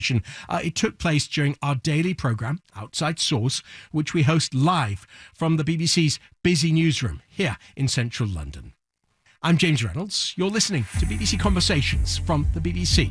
It took place during our daily programme, Outside Source, which we host live from the BBC's busy newsroom here in central London. I'm James Reynolds. You're listening to BBC Conversations from the BBC.